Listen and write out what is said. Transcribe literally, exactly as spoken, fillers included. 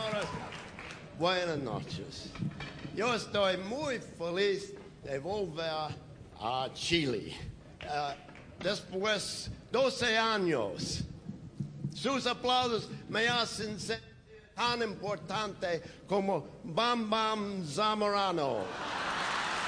señoras, buenas noches. Yo estoy muy feliz de volver a Chile. Uh, después doce años. Sus aplausos me hacen sentir tan importante como Bam Bam Zamorano.